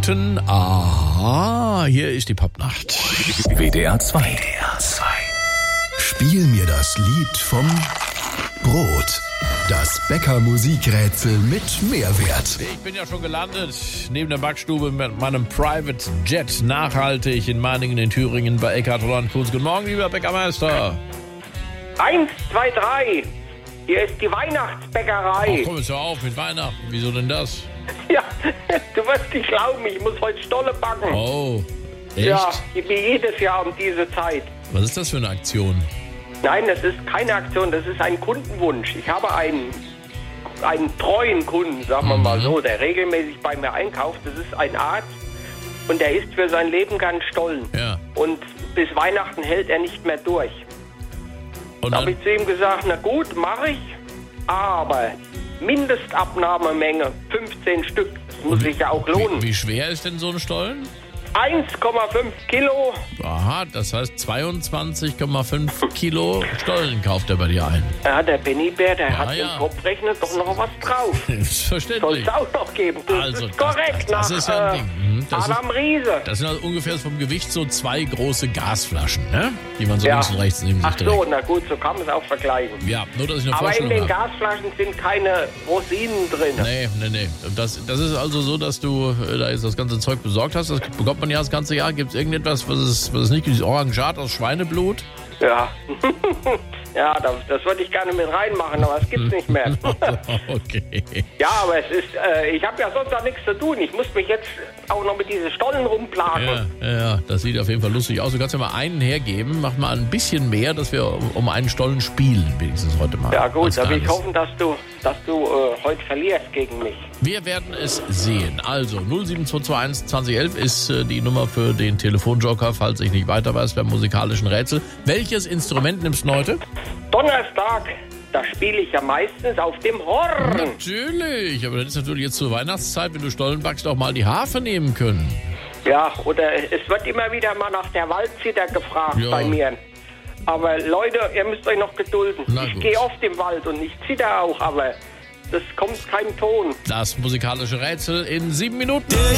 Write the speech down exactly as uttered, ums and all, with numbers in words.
Minuten. Aha, hier ist die Popnacht. W D R zwei. W D R zwei. Spiel mir das Lied vom Brot. Das Bäcker-Musikrätsel mit Mehrwert. Ich bin ja schon gelandet neben der Backstube mit meinem Private Jet nachhaltig in Meiningen in Thüringen bei Eckhard Holland Kunz. Guten Morgen, lieber Bäckermeister. Eins, zwei, drei. Hier ist die Weihnachtsbäckerei. Ach, komm jetzt hör auf mit Weihnachten. Wieso denn das? Ja, du wirst nicht glauben, ich muss heute Stolle backen. Oh, echt? Ja, wie jedes Jahr um diese Zeit. Was ist das für eine Aktion? Nein, das ist keine Aktion, das ist ein Kundenwunsch. Ich habe einen, einen treuen Kunden, sagen wir mal so, der regelmäßig bei mir einkauft. Das ist ein Arzt und der isst für sein Leben gern Stollen. Ja. Und bis Weihnachten hält er nicht mehr durch. Und Da habe dann, ich zu ihm gesagt, na gut, mache ich, aber Mindestabnahmemenge fünfzehn Stück. Das muss sich ja auch lohnen. wie, wie schwer ist denn so ein Stollen? eins Komma fünf Kilo. Aha, das heißt zweiundzwanzig Komma fünf Kilo Stollen kauft er bei dir ein. Ja, der Bennybär, der Ja, hat ja. im Kopfrechner doch noch was drauf. Soll Selbstverständlich. es auch noch geben. Das Also, ist korrekt das- das nach ist ja ein äh, Ding. Mhm, das ist- Adam Riese. Das sind also ungefähr vom Gewicht so zwei große Gasflaschen, ne? Die man so Ja. links und rechts neben sich Ach trägt. so, na gut, so kann man es auch vergleichen. Ja, nur dass ich eine Aber in Vorstellung den habe. Gasflaschen sind keine Rosinen drin. Nee, nee, nee. Das, das ist also so, dass du äh, da jetzt das ganze Zeug besorgt hast. Das bekommt man ja das ganze Jahr. Gibt es irgendetwas, was es, was es nicht gibt? Dieses Orangat aus Schweineblut? Ja, ja das, das würde ich gerne mit reinmachen, aber es gibt's nicht mehr. Okay. Ja, aber es ist, äh, ich habe ja sonst auch nichts zu tun. Ich muss mich jetzt auch noch mit diesen Stollen rumplagen. Ja, ja, ja, das sieht auf jeden Fall lustig aus. Du kannst ja mal einen hergeben. Mach mal ein bisschen mehr, dass wir um, um einen Stollen spielen, wenigstens heute mal. Ja gut, Als da will ich kleines. hoffen, dass du, dass du äh, heute verlierst gegen mich. Wir werden es sehen. Also null sieben zwei zwei eins zwanzig elf ist äh, die Nummer für den Telefonjoker, falls ich nicht weiter weiß beim musikalischen Rätsel. Welches Instrument nimmst du heute? Donnerstag, da spiele ich ja meistens auf dem Horn. Natürlich, aber dann ist natürlich jetzt zur Weihnachtszeit, wenn du Stollen backst, auch mal die Harfe nehmen können. Ja, oder es wird immer wieder mal nach der Waldzitter gefragt Ja. bei mir. Aber Leute, ihr müsst euch noch gedulden. Na Ich gut. gehe oft im Wald und ich zitter auch, aber das kommt kein Ton. Das musikalische Rätsel in sieben Minuten.